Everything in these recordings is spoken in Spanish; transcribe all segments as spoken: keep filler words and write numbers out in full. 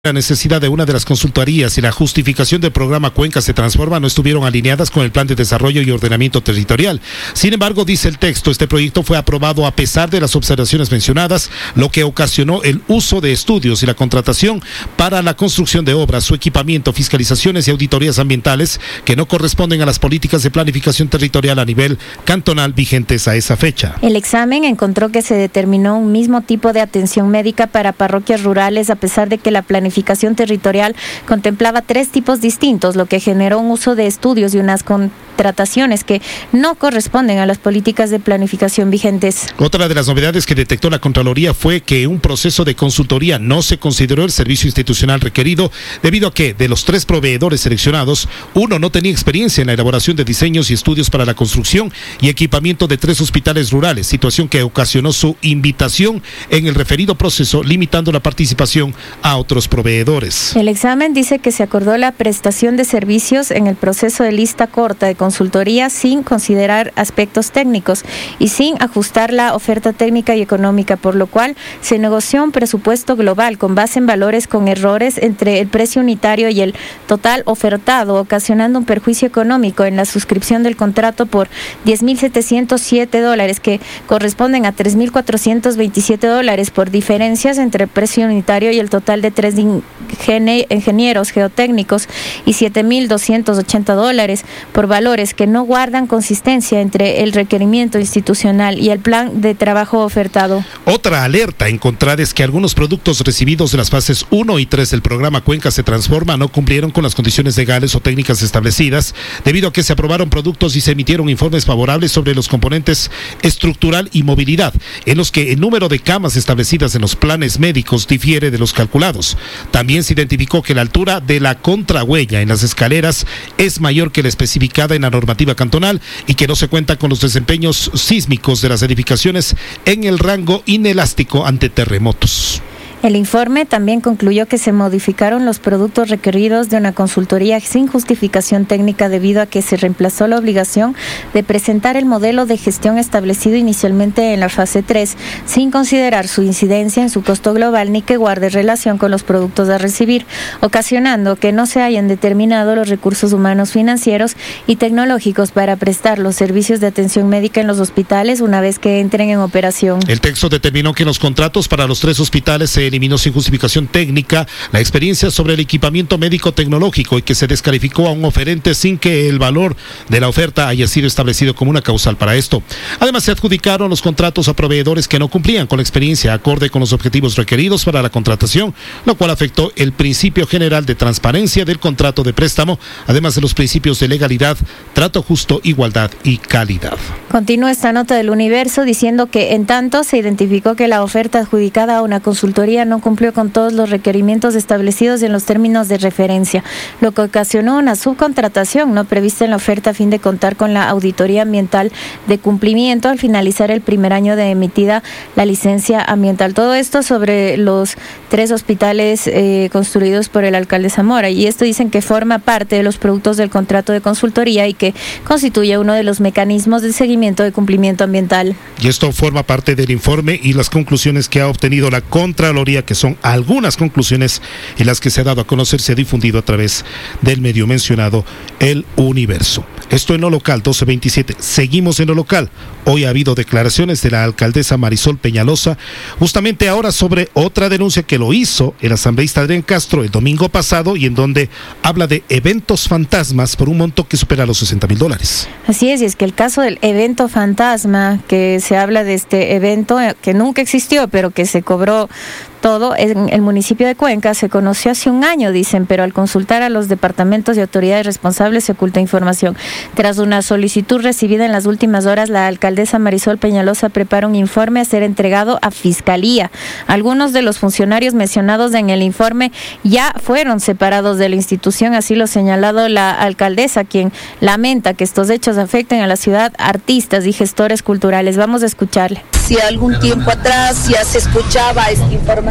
La necesidad de una de las consultorías y la justificación del programa Cuenca se transforma no estuvieron alineadas con el plan de desarrollo y ordenamiento territorial. Sin embargo, dice el texto, este proyecto fue aprobado a pesar de las observaciones mencionadas, lo que ocasionó el uso de estudios y la contratación para la construcción de obras, su equipamiento, fiscalizaciones y auditorías ambientales que no corresponden a las políticas de planificación territorial a nivel cantonal vigentes a esa fecha. El examen encontró que se determinó un mismo tipo de atención médica para parroquias rurales a pesar de que la planificación planificación territorial contemplaba tres tipos distintos, lo que generó un uso de estudios y unas contrataciones que no corresponden a las políticas de planificación vigentes. Otra de las novedades que detectó la Contraloría fue que un proceso de consultoría no se consideró el servicio institucional requerido debido a que de los tres proveedores seleccionados, uno no tenía experiencia en la elaboración de diseños y estudios para la construcción y equipamiento de tres hospitales rurales, situación que ocasionó su invitación en el referido proceso, limitando la participación a otros proveedores. Proveedores. El examen dice que se acordó la prestación de servicios en el proceso de lista corta de consultoría sin considerar aspectos técnicos y sin ajustar la oferta técnica y económica, por lo cual se negoció un presupuesto global con base en valores con errores entre el precio unitario y el total ofertado, ocasionando un perjuicio económico en la suscripción del contrato por diez mil setecientos siete dólares que corresponden a tres mil cuatrocientos veintisiete dólares por diferencias entre el precio unitario y el total de tres ingenieros geotécnicos y siete mil doscientos ochenta dólares por valores que no guardan consistencia entre el requerimiento institucional y el plan de trabajo ofertado. Otra alerta a encontrar es que algunos productos recibidos de las fases uno y tres del programa Cuenca se transforma no cumplieron con las condiciones legales o técnicas establecidas, debido a que se aprobaron productos y se emitieron informes favorables sobre los componentes estructural y movilidad, en los que el número de camas establecidas en los planes médicos difiere de los calculados. También se identificó que la altura de la contrahuella en las escaleras es mayor que la especificada en la normativa cantonal y que no se cuenta con los desempeños sísmicos de las edificaciones en el rango inelástico ante terremotos. El informe también concluyó que se modificaron los productos requeridos de una consultoría sin justificación técnica debido a que se reemplazó la obligación de presentar el modelo de gestión establecido inicialmente en la fase tres, sin considerar su incidencia en su costo global ni que guarde relación con los productos a recibir, ocasionando que no se hayan determinado los recursos humanos, financieros y tecnológicos para prestar los servicios de atención médica en los hospitales una vez que entren en operación. El texto determinó que en los contratos para los tres hospitales se eliminó sin justificación técnica la experiencia sobre el equipamiento médico tecnológico y que se descalificó a un oferente sin que el valor de la oferta haya sido establecido como una causal para esto. Además, se adjudicaron los contratos a proveedores que no cumplían con la experiencia acorde con los objetivos requeridos para la contratación, lo cual afectó el principio general de transparencia del contrato de préstamo, además de los principios de legalidad, trato justo, igualdad y calidad. Continúa esta nota del Universo diciendo que en tanto se identificó que la oferta adjudicada a una consultoría no cumplió con todos los requerimientos establecidos en los términos de referencia, lo que ocasionó una subcontratación no prevista en la oferta a fin de contar con la auditoría ambiental de cumplimiento al finalizar el primer año de emitida la licencia ambiental. Todo esto sobre los tres hospitales eh, construidos por el alcalde Zamora, y esto dicen que forma parte de los productos del contrato de consultoría y que constituye uno de los mecanismos de seguimiento de cumplimiento ambiental. Y esto forma parte del informe y las conclusiones que ha obtenido la Contraloría, que son algunas conclusiones en las que se ha dado a conocer, se ha difundido a través del medio mencionado, El Universo. Esto en lo local, doce veintisiete. Seguimos en lo local. Hoy ha habido declaraciones de la alcaldesa Marisol Peñalosa, justamente ahora sobre otra denuncia que lo hizo el asambleísta Adrián Castro el domingo pasado y en donde habla de eventos fantasmas por un monto que supera los sesenta mil dólares. Así es, y es que el caso del evento fantasma, que se habla de este evento que nunca existió, pero que se cobró todo en el municipio de Cuenca, se conoció hace un año, dicen, pero al consultar a los departamentos y autoridades responsables se oculta información. Tras una solicitud recibida en las últimas horas, la alcaldesa Marisol Peñalosa prepara un informe a ser entregado a Fiscalía. Algunos de los funcionarios mencionados en el informe ya fueron separados de la institución, así lo ha señalado la alcaldesa, quien lamenta que estos hechos afecten a la ciudad, artistas y gestores culturales. Vamos a escucharle. Si algún tiempo atrás ya se escuchaba esta información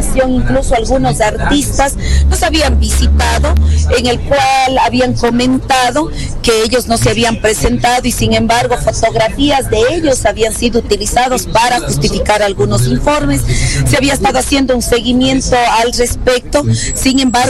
información, incluso algunos artistas nos habían visitado, en el cual habían comentado que ellos no se habían presentado y sin embargo fotografías de ellos habían sido utilizados para justificar algunos informes. Se había estado haciendo un seguimiento al respecto, sin embargo